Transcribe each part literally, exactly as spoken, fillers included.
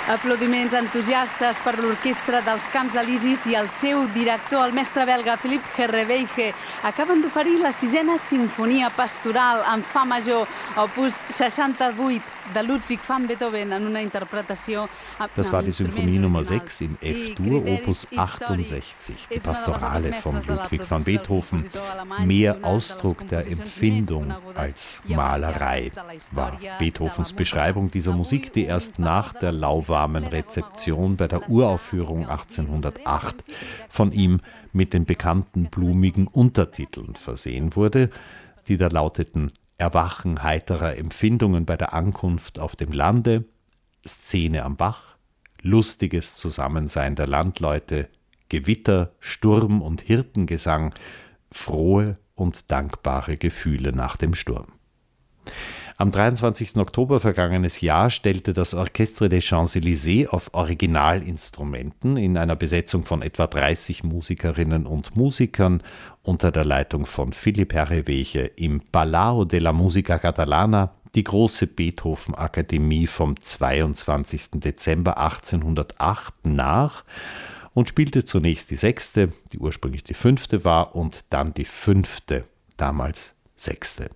Aplaudiments entusiastes per l'orquestra dels Camps Elisis i el seu director, el mestre belga Philippe Herreweyhe, acaben d'oferir la sisena sinfonia pastoral en fa major, opus seixanta-vuit, de Ludwig van Beethoven en una interpretació. Das war die Symphonie Nummer sechs in F-Dur, Opus achtundsechzig, die Pastorale von Ludwig van Beethoven. Mehr Ausdruck der Empfindung als Malerei war Beethovens Beschreibung dieser Musik, die erst nach der lauwarmen Rezeption bei der Uraufführung achtzehnhundertacht von ihm mit den bekannten blumigen Untertiteln versehen wurde, die da lauteten: Erwachen heiterer Empfindungen bei der Ankunft auf dem Lande, Szene am Bach, lustiges Zusammensein der Landleute, Gewitter, Sturm und Hirtengesang, frohe und dankbare Gefühle nach dem Sturm. Am dreiundzwanzigsten Oktober vergangenes Jahr stellte das Orchestre des Champs-Élysées auf Originalinstrumenten in einer Besetzung von etwa dreißig Musikerinnen und Musikern unter der Leitung von Philippe Herreweyhe im Palau de la Música Catalana die große Beethoven-Akademie vom zweiundzwanzigsten Dezember achtzehnhundertacht nach und spielte zunächst die sechste, die ursprünglich die fünfte war, und dann die fünfte, damals sechste.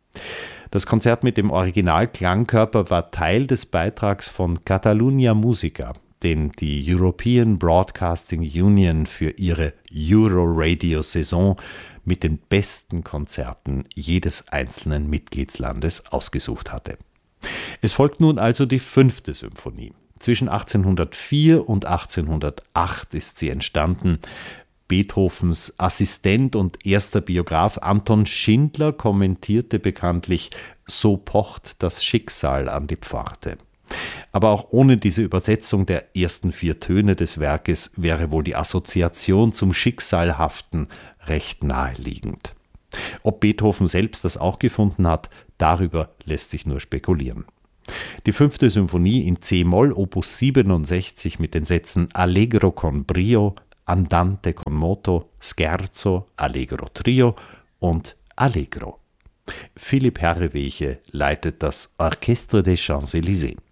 Das Konzert mit dem Original-Klangkörper war Teil des Beitrags von Catalunya Musica, den die European Broadcasting Union für ihre Euro-Radio-Saison mit den besten Konzerten jedes einzelnen Mitgliedslandes ausgesucht hatte. Es folgt nun also die fünfte Symphonie. Zwischen achtzehnhundertvier und achtzehnhundertacht ist sie entstanden. Beethovens Assistent und erster Biograf Anton Schindler kommentierte bekanntlich: So pocht das Schicksal an die Pforte. Aber auch ohne diese Übersetzung der ersten vier Töne des Werkes wäre wohl die Assoziation zum Schicksalhaften recht naheliegend. Ob Beethoven selbst das auch gefunden hat, darüber lässt sich nur spekulieren. Die fünfte Symphonie in C-Moll, Opus siebenundsechzig, mit den Sätzen Allegro con brio, Andante con moto, Scherzo, Allegro Trio und Allegro. Philippe Herreweyhe leitet das Orchestre des Champs-Élysées.